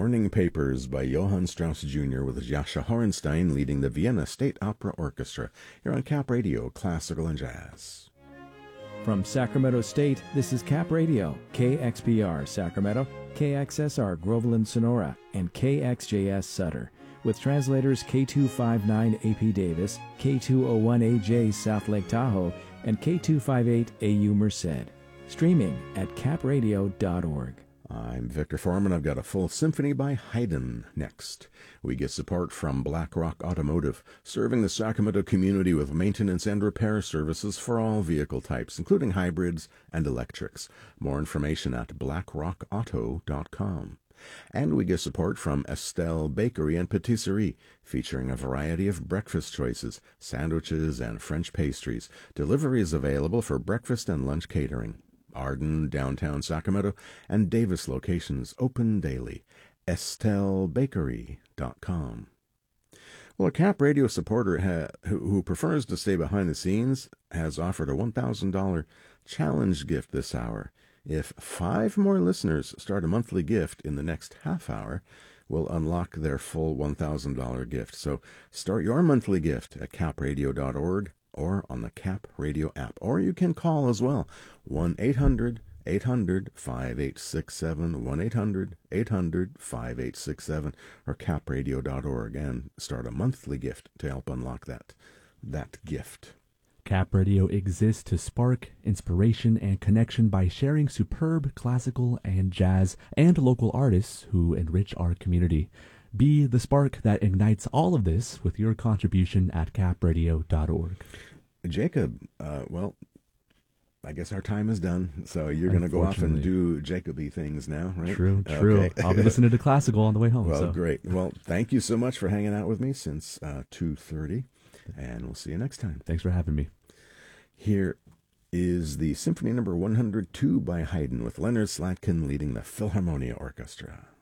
Morning Papers by Johann Strauss Jr. with Jascha Horenstein leading the Vienna State Opera Orchestra here on Cap Radio, Classical and Jazz. From Sacramento State, this is Cap Radio, KXPR Sacramento, KXSR Groveland Sonora, and KXJS Sutter, with translators K259 AP Davis, K201AJ South Lake Tahoe, and K258 AU Merced. Streaming at capradio.org. I'm Victor Foreman. I've got a full symphony by Haydn next. We get support from Black Rock Automotive, serving the Sacramento community with maintenance and repair services for all vehicle types, including hybrids and electrics. More information at blackrockauto.com. And we get support from Estelle Bakery and Patisserie, featuring a variety of breakfast choices, sandwiches, and French pastries. Delivery is available for breakfast and lunch catering. Arden, downtown Sacramento, and Davis locations open daily. EstelleBakery.com. Well, a Cap Radio supporter who prefers to stay behind the scenes has offered a $1,000 challenge gift this hour. If 5 more listeners start a monthly gift in the next half hour, we'll unlock their full $1,000 gift. So start your monthly gift at capradio.org or on the Cap Radio app. Or you can call as well, 1-800-800-5867, 1-800-800-5867, or capradio.org, and start a monthly gift to help unlock that gift. Cap Radio exists to spark inspiration and connection by sharing superb classical and jazz and local artists who enrich our community. Be the spark that ignites all of this with your contribution at capradio.org. Jacob, well, I guess our time is done, so you're going to go off and do Jacoby things now, right? True. Okay. I'll be listening to classical on the way home. Well, great. Well, thank you so much for hanging out with me since 2:30, and we'll see you next time. Thanks for having me. Here is the Symphony No. 102 by Haydn with Leonard Slatkin leading the Philharmonia Orchestra.